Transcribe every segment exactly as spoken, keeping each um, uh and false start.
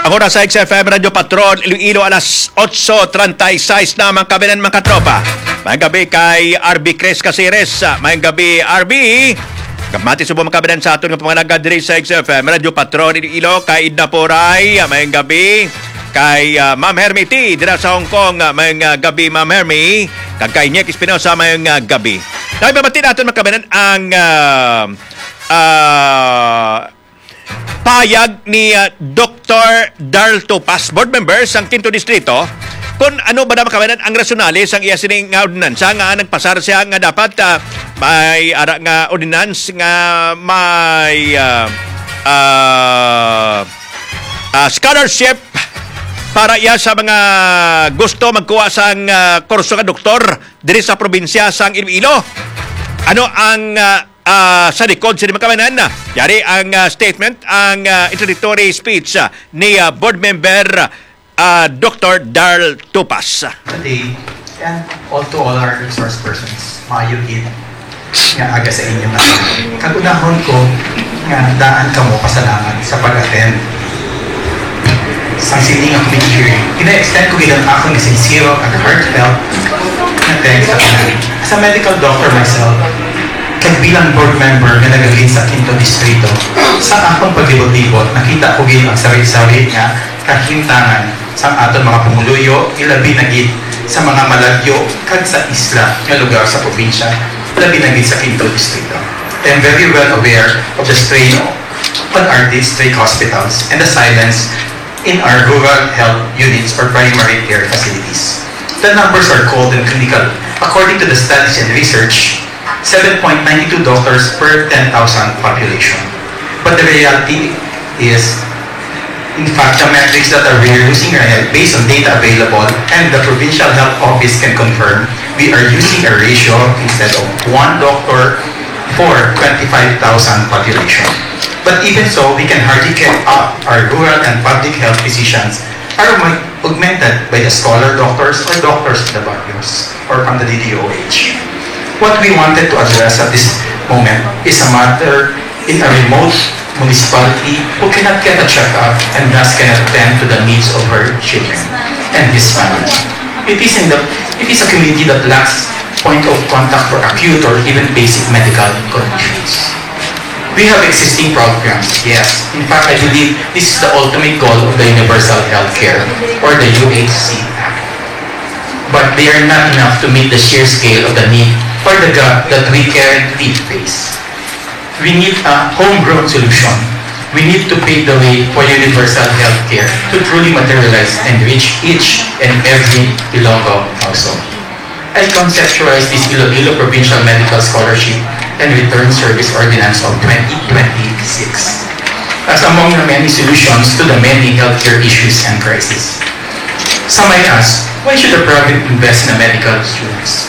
Ako na sa X F M Radio Patrol, Iloilo, alas otso treinta y seis na mga kabinan mga katropa. Mayang gabi kay R B Cres Caceres. Mayang gabi, R B. Kamati subo mga kabinan sa aton ng pangalaga diri sa X F M Radio Patrol, Iloilo, kay Idna Poray. Mayang gabi kay uh, Ma'am Hermy T. Dira sa Hong Kong. Mayang uh, gabi, Ma'am Hermy. Kag kay Niek Espinosa, mayang uh, gabi. Nakibabati natin mga kabinan ang... Uh, uh, payag ni uh, Doctor Darl Topas, board members ang Quinto Distrito, kung ano ba na makabanan ang rasyonales ang iya sining nga ordinansa nga nagpasar siya nga dapat uh, may ara nga ordinance nga may uh, uh, uh, scholarship para iya sa mga gusto magkuha sang uh, kurso nga doktor diri sa probinsya sang Iloilo. Ano ang uh, Uh, sa likod sa makabanan na yari ang uh, statement, ang uh, introductory speech uh, ni uh, board member uh, Doctor Darl Topas. Today, and all to all our resource persons, maayo gid nga aga sa inyo nga kagunahon ko nga daan kamo pasalamat sa pag-attend sa sining nga committee hearing. Ina-extend ko gid ang akong sincere and heartfelt na thanks sa kanan. As a medical doctor myself, kag bilang board member na nag-lead sa Quinto Distrito, sa akong paglibot-libot, nakita ko gid ang sarili-sarili nga kahintangan sa aton mga pumuluyo, ilabi na gid sa mga malagyo kag sa isla nga lugar sa probinsya, ilabi na gid sa Quinto Distrito. I am very well aware of the strain on our district hospitals and the silence in our rural health units or primary care facilities. The numbers are cold and clinical. According to the studies and research, seven point nine two doctors per ten thousand population. But the reality is, in fact, the metrics that are we're using are based on data available, and the provincial health office can confirm we are using a ratio instead of one doctor for twenty-five thousand population. But even so, we can hardly keep up. Our rural and public health physicians are augmented by the scholar doctors or doctors in the barrios or from the D D O H. What we wanted to address at this moment is a matter in a remote municipality who cannot get a checkup and thus cannot attend to the needs of her children and his family. It is in the it is a community that lacks point of contact for acute or even basic medical conditions. We have existing programs, yes. In fact, I believe this is the ultimate goal of the Universal Health Care or the U H C Act. But they are not enough to meet the sheer scale of the need or the gap that we currently face. We need a homegrown solution. We need to pave the way for universal health care to truly materialize and reach each and every Ilonggo household. I conceptualized this Iloilo Provincial Medical Scholarship and Return Service Ordinance of twenty twenty-six as among the many solutions to the many healthcare issues and crises. Some might ask, why should the private invest in a medical students?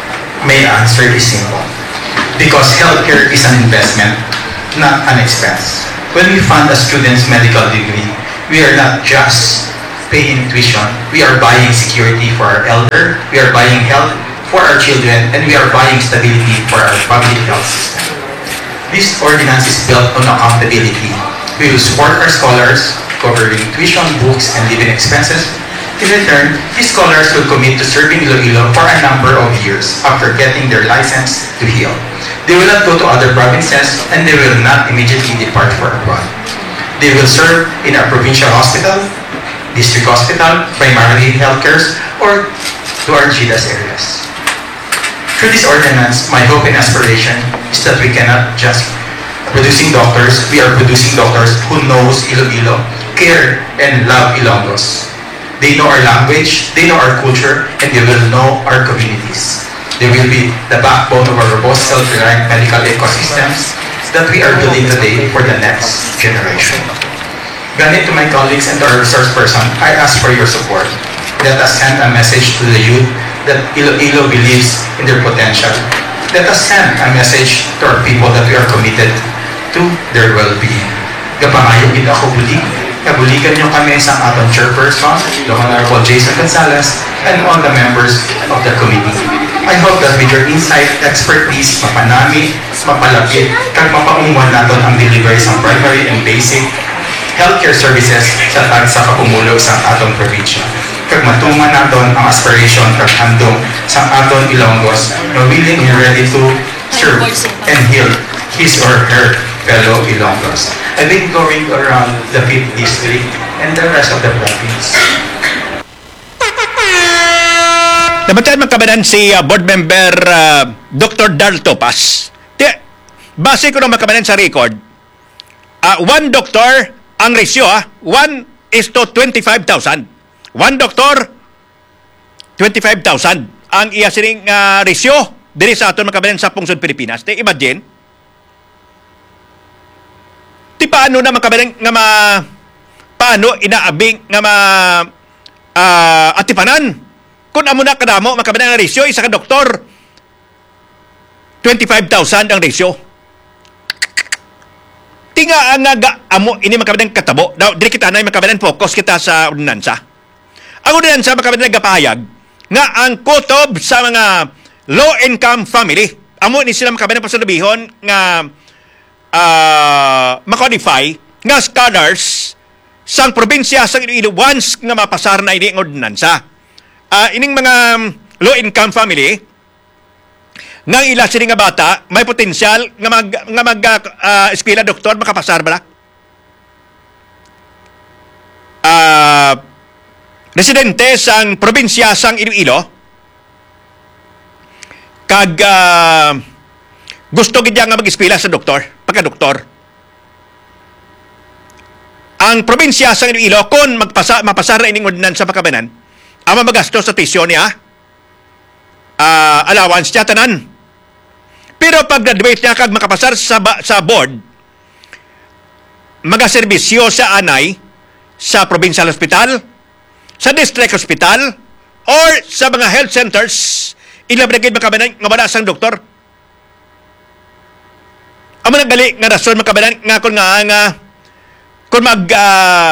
My answer is simple. Because healthcare is an investment, not an expense. When we fund a student's medical degree, we are not just paying tuition, we are buying security for our elder, we are buying health for our children, and we are buying stability for our public health system. This ordinance is built on accountability. We will support our scholars, covering tuition, books, and living expenses. In return, these scholars will commit to serving Iloilo for a number of years after getting their license to heal. They will not go to other provinces and they will not immediately depart for abroad. They will serve in a provincial hospital, district hospital, primary health cares, or to our G D A S areas. Through this ordinance, my hope and aspiration is that we cannot just producing doctors, we are producing doctors who knows Iloilo, care, and love Ilonggos. They know our language, they know our culture, and they will know our communities. They will be the backbone of our robust, self-reliant medical ecosystems that we are building today for the next generation. Ganit to my colleagues and to our resource person, I ask for your support. Let us send a message to the youth that Iloilo believes in their potential. Let us send a message to our people that we are committed to their well-being. Gapangayo gid ako bulig. Kabuligan niyo kami sa atong chairperson, the Honorable Jason Gonzalez, and all the members of the committee. I hope that with your insight, expertise, mapanami, mapalapit, kag mapaunguan naton ang delivery sa primary and basic healthcare services sa tag sa kapumulo sa atong probinsya. Kag matuman naton ang aspiration kag handom sa aton Ilonggos na willing and ready to serve and heal his or her fellow Ilonggos. I've been going around the Fifth District and the rest of the province. Nabantayan mga kabanan si uh, board member uh, Doctor Darl Topas. Di, base ko ng mga kabanan sa record, uh, one doctor ang ratio, ah, one is to twenty-five thousand. One doctor, twenty-five thousand. Ang iya sining uh, ratio diri sa aton mga kabanan sa Pungsod, Pilipinas. Di, imagine, ti paano na mga kabanan nga ma, paano inaabing nga ma uh, atipanan? Kung amo na kadamo, makabanan ang ratio, isa ka doktor, twenty-five thousand ang ratio. Tinga ang nga amo, ini makabanan katabo. Daw, dili kita na makabanan focus kita sa ordinansa. Ang ordinansa, makabanan nagapahayag, nga ang kutob sa mga low-income family, amo ni sila makabanan pasalubihon nga uh, makodify nga scholars sang probinsya sang Iloilo once nga mapasar na ini ang ordinansa. Uh, ining mga low-income family nga ila sila nga bata may potensyal nga mag nga mag uh, eskwela doktor makapasar ba? Uh, residente sang probinsya sang Iloilo kag uh, gusto gid nga mag-eskwela sa doktor, pagka-doktor. Ang probinsya sang Iloilo kon magpasa mapasar na ining ordinansa pagkabanan ang magasto sa tisyon niya, uh, allowance niya, tanan. Pero pag graduate niya kag makapasar sa, sa board, magaserbisyo sa anay sa provincial hospital, sa district hospital, or sa mga health centers, ilabnagid makabanan nga wala sang doktor. Ang mga gali nga rason makabanan nga kung nga nga kung mag uh,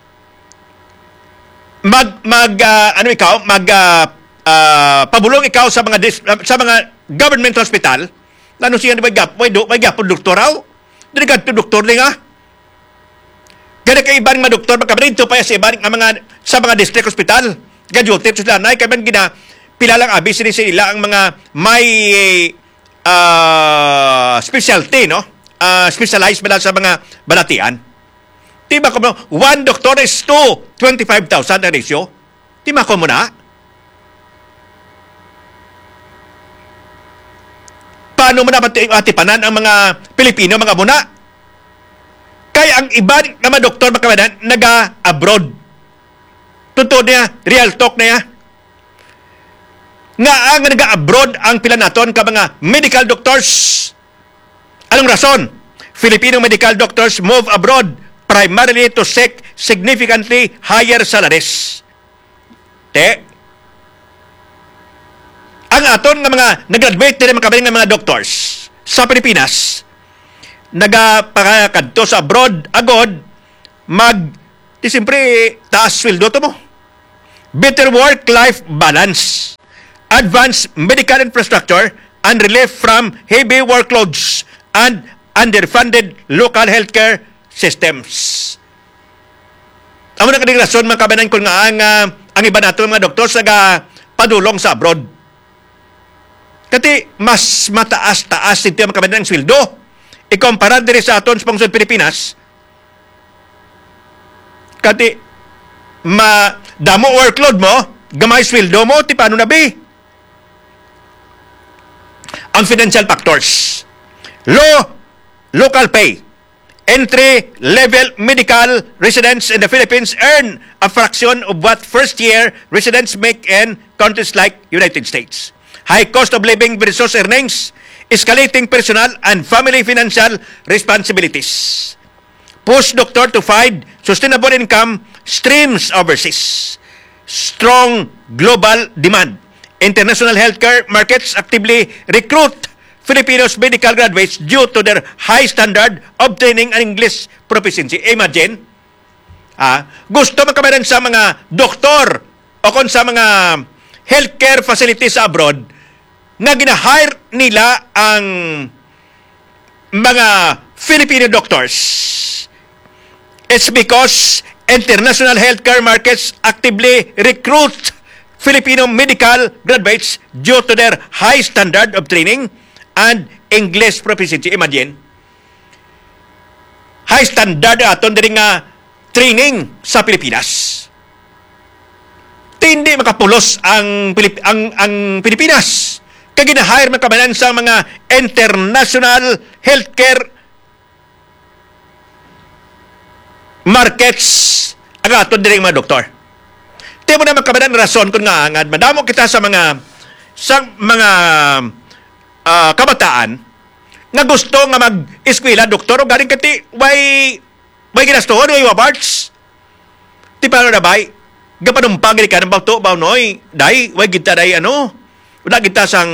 mag mag uh, ano ikaw mag uh, uh, pabulong ikaw sa mga dis, uh, sa mga government hospital ano siya may gap may do may gap doktoraw dili ka doktor ni nga kada kay ibang mga doktor magkabrinto pa sa ibang mga sa mga district hospital graduate sila nay kay man gina pila lang abi sila sila ang mga may uh, specialty no uh, specialized ba sa mga balatian. Tima ko mo, one doctor is to twenty-five thousand ang ratio. Tima ko mo na. Paano mo na atipanan ang mga Pilipino, mga muna? Kaya ang iba ng mga doktor, makabanan, naga-abroad. Totoo niya, real talk na niya. Nga ang naga-abroad ang pila naton ka mga medical doctors. Anong rason? Filipino medical doctors move abroad primarily to seek significantly higher salaries. Te, ang aton nga mga nag-graduate din mga kabaling ng mga doctors sa Pilipinas, nagapakadto sa abroad, agod, mag, di siyempre, taas sweldo to mo. Better work-life balance, advanced medical infrastructure, and relief from heavy workloads and underfunded local healthcare systems. Amo na kaning rason mga kabanan kung nga ang, uh, ang iba nato mga doktor sa padulong sa abroad. Kati mas mataas-taas ito mga kabanan ang sweldo. Ikumpara diri sa aton sa Pungsod, Pilipinas. Kati ma damo workload mo, gamay sweldo mo, ti paano na bi? Ang financial factors. Low local pay. Entry-level medical residents in the Philippines earn a fraction of what first-year residents make in countries like United States. High cost of living versus earnings, escalating personal and family financial responsibilities. Push doctor to find sustainable income streams overseas. Strong global demand. International healthcare markets actively recruit Filipinos medical graduates due to their high standard obtaining an English proficiency. Imagine, ah, gusto magkamaran sa mga doktor o kung sa mga healthcare facilities sa abroad na gina-hire nila ang mga Filipino doctors It's because international healthcare markets actively recruit Filipino medical graduates due to their high standard of training and English proficiency. Imagine, high standard aton diri nga training sa Pilipinas. Hindi makapulos ang Pilip ang ang Pilipinas. Kaya gina-hire man kamanan sa mga international healthcare markets ang aton diri mga doktor. Di mo na magkabanan rason kung nga nga madamo kita sa mga sa mga uh, kabataan nga gusto nga mag-eskwela doktor o galing kati way way ginastoon way awards. Ti paano na bay? Gapanumpag ka ng bawto bawnoy dai way kita dai ano wala kita sang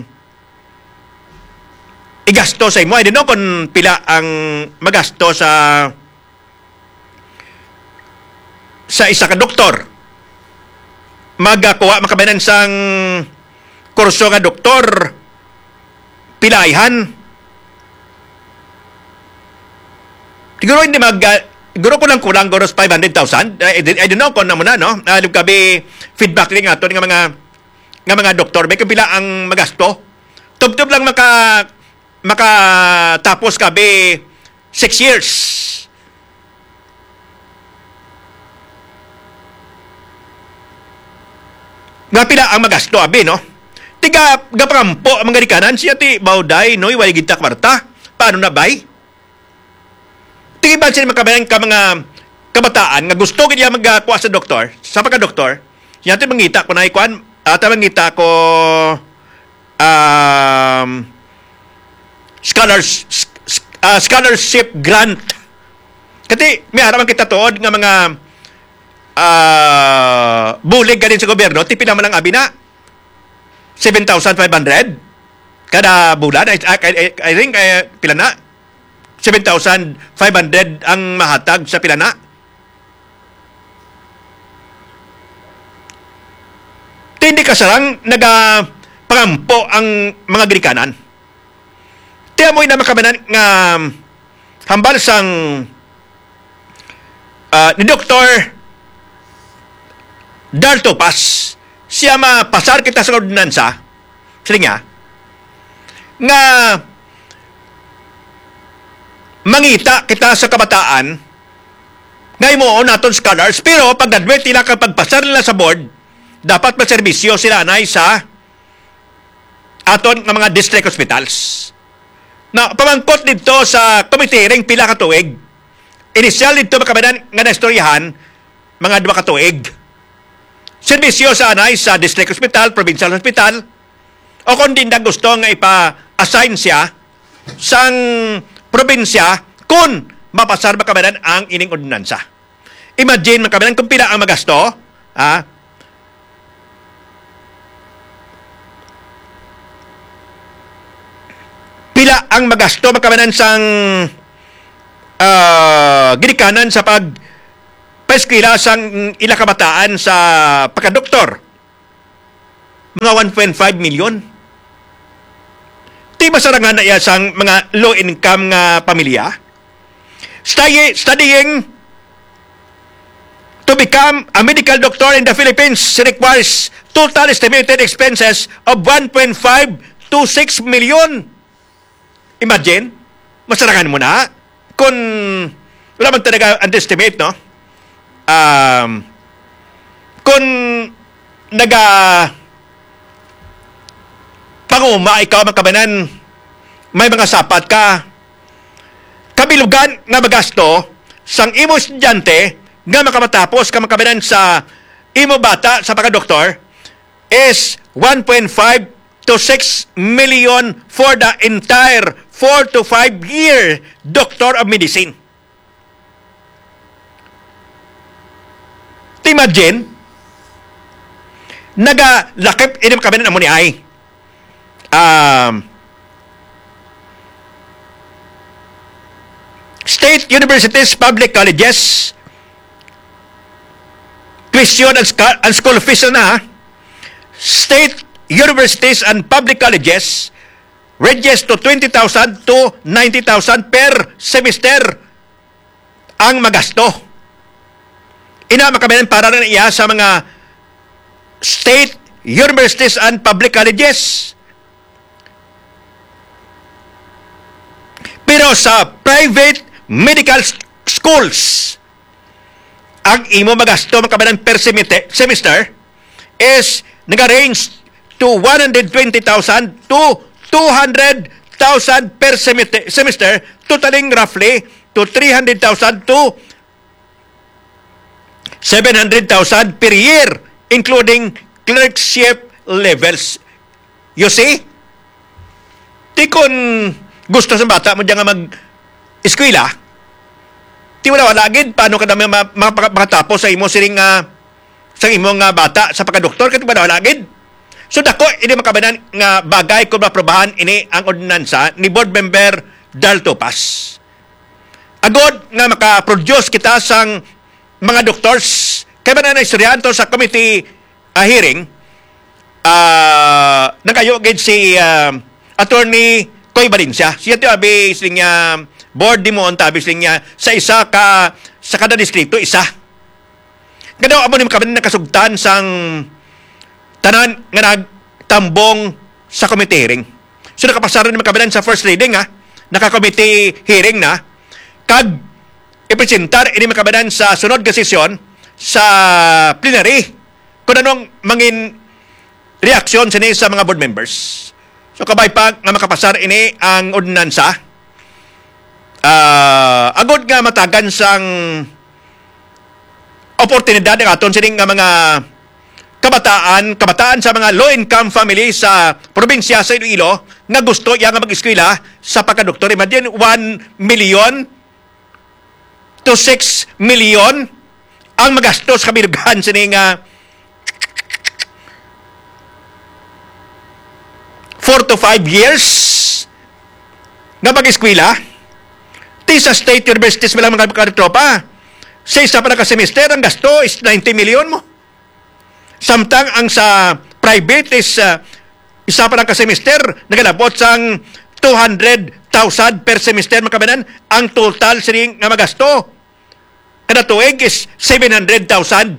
igasto sa imo. I don't know kung pila ang magasto sa sa isa ka doktor. Magakuha makabanan sang kurso nga doktor pilaihan. Siguro hindi mag siguro ko lang kulang goros five hundred thousand. I, I don't know kung na muna no. Uh, kabi feedback rin nga to nga mga nga mga doktor may kapila ang magasto. Tub-tub lang maka makatapos kabi six years. Nga pila ang magasto abi no. Tiga gaparampo ang mga rikanan siya ti bauday noy way gita kwarta. Paano na bay? Tiga ba sila makabayan ka mga kabataan nga gusto kanya magkuha sa doktor, sa pagka-doktor. Siya ti mangita ko na ikuan at mangita ko um scholars uh, scholarship grant. Kati may haraman kita tuod nga mga uh, bulig ganin sa gobyerno, tipi naman ang abi na seven thousand five hundred kada bulan. I, I, I think uh, pila na seven thousand five hundred ang mahatag sa pila na. Hindi ka sarang nagapangampo ang mga Grikanan. Tiya mo'y na makamanan nga hambal sang uh, ni Doktor Dar Topas, siya mapasar kita sa ordinansa, sila nga, nga mangita kita sa kabataan, ngay mo naton scholars, pero pag graduate nila kapag pasar nila sa board, dapat maserbisyo sila anay sa aton ng mga district hospitals. Na pamangkot dito sa committee ring pila ka tuig. Initial dito makabanan nga naistoryahan mga duwa ka tuig. Serbisyo sa anay sa district hospital, provincial hospital, o kung din na gusto nga ipa-assign siya sang probinsya kung mapasar makabanan ang ining ordinansa. Imagine makabanan kung pila ang magasto, ah, pila ang magasto makabanan sang uh, ginikanan sa pag paeskwela sang ila kabataan sa pagkadoktor. Mga one point five million. Di masarangan na iya sang mga low income nga pamilya. Study, studying to become a medical doctor in the Philippines requires total estimated expenses of one point five to six million. Imagine, masarangan mo na kung wala man talaga underestimate, no? Um, kung naga panguma ikaw makabanan, may mga sapat ka, kabilugan nga magasto sang imo estudyante nga makamatapos ka makabanan sa imo bata sa pagka-doktor is one point five to six million for the entire four to five year Doctor of Medicine. Imagine, nagalakip, inim kami na mo ni ay, um, state universities, public colleges, tuition and school fees na, state universities and public colleges ranges to twenty thousand to ninety thousand per semester ang magasto. Ina makabinan para rin iya sa mga state universities and public colleges. Pero sa private medical schools, ang imo magasto makabinan per semester is nag-range to one hundred twenty thousand to two hundred thousand per semester, totaling roughly to three hundred thousand to seven hundred thousand per year, including clerkship levels. You see? Di kung gusto sa bata mo dyan nga mag-eskwela, di wala walagid, paano ka naman makatapos sa imo siring nga uh, sa imong nga bata sa pagka-doktor, kaya wala walagid. So dako, ini makabanan nga bagay kung maprobahan ini ang ordinansa ni Board Member Darl Topas. Agod nga makaproduce kita sang mga doctors, kaya ba na naistoryahan to sa committee uh, hearing, uh, nagayogid si uh, Attorney Coy Valencia. Siya ito abi siling niya, board di mo ang tabi siling niya, sa isa ka, sa kada distrito, isa. Gadaw, amo ni makabanan nakasugtan sang tanan nga nagtambong sa committee hearing. So nakapasaran ni makabanan sa first reading, ha? Naka-committee hearing na, kag ipresentar ini makabanan sa sunod nga sesyon sa plenary kung anong mangin reaksyon sini sa mga board members. So kabay pa nga makapasar ini ang ordinansa, uh, agod nga matagan sang oportunidad ng aton sining nga mga kabataan, kabataan sa mga low-income family sa probinsya sa Iloilo nga gusto iya nga mag-eskwela sa pagka-doktor. Imagine, one million to six million ang magastos kabilugan sining nga four to five years nga mag-eskwela. Ti sa state universities mo lang mga katropa, sa isa pa na ka-semester, ang gasto is ninety million mo. Samtang ang sa private is uh, isa pa na ka-semester, nagalabot sang two hundred thousand per semester makabanan. Ang total sining nga magasto kada tuig is seven hundred thousand.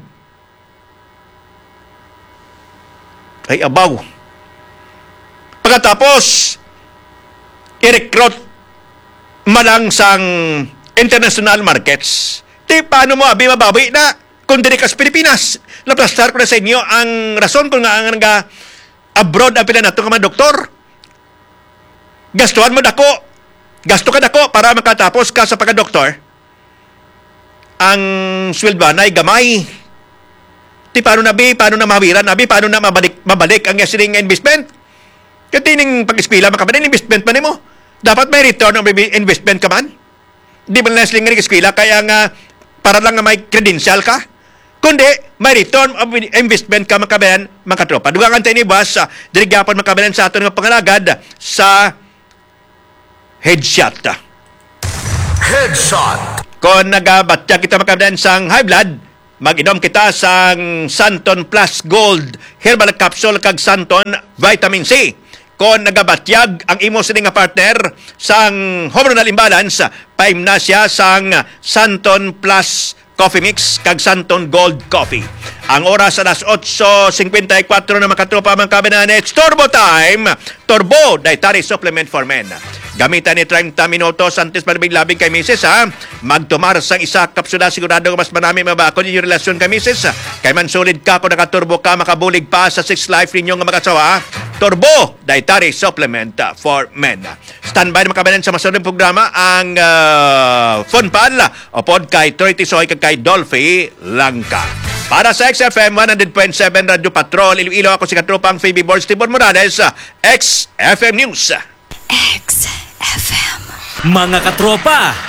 Ay abaw. Pagkatapos, i-recruit malang sang international markets. Di, paano mo abi mabawi na kung diri ka sa Pilipinas? Naplastar ko na sa inyo ang rason kung nga ang nga abroad ang pila nato ka mga doktor. Gastuhan mo dako. Gasto ka dako para makatapos ka sa pagka-doktor. Ang sweldo na ay gamay. Di, paano na bi? Paano na mahawiran na bi? Paano na mabalik, mabalik ang yasiling investment? Kaya tining pag-eskwela makabanin, investment man mo. Dapat may return on investment ka man. Di ba na siling nga eskwela kaya nga para lang nga may credential ka? Kundi, may return of investment ka makabayan, mga tropa. Dugangan tayo ni Boss, uh, dirigyapan makabayan sa ato ng pangalagad sa headshot. Headshot! Kung nagabatya kita makabayan sa high blood, mag-inom kita sa Santon Plus Gold Herbal Capsule kag Santon Vitamin C. Kung nagabatyag ang imo sining nga partner sang hormonal imbalance, paim na siya sang Santon Plus Coffee Mix kag Santon Gold Coffee. Ang oras alas eight fifty-four na makatropa mga kabinan, it's Turbo Time! Turbo Dietary Supplement for Men. Gamitan ni thirty minutos antes malabing-labing kay misis, ha? Magtumar sang isa kapsula, sigurado mas marami mabakon yung relasyon kay misis. Kay man solid ka kung nakaturbo ka, makabulig pa sa six life ninyo nga magasawa. Turbo Dietary Supplement for Men. Standby na makabanan sa masunod programa ang uh, Fun Pal o pod kay Troy Tisoy kag kay Dolphy Langka. Para sa X F M one hundred point seven Radio Patrol Iloilo, ako si katropang Phoebe Borges Tibor Morales, X F M News. X F M. Mga katropa,